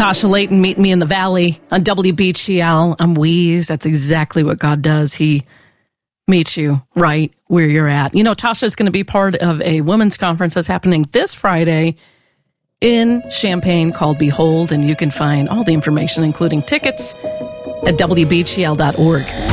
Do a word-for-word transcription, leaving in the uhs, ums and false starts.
Tasha Layton, Meet Me in the Valley on W B G L. I'm Wheeze. That's exactly what God does. He meets you right where you're at. You know, Tasha's going to be part of a women's conference that's happening this Friday in Champaign called Behold, and you can find all the information, including tickets, at W B G L dot org.